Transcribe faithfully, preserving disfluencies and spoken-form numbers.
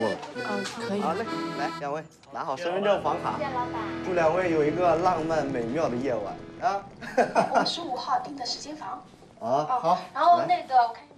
嗯，可以。 好嘞，来，两位拿好身份证、房卡。 谢谢老板。 祝两位有一个浪漫美妙的夜晚啊！ 我们十五号订的时间房。 啊，好。 然后那个我看。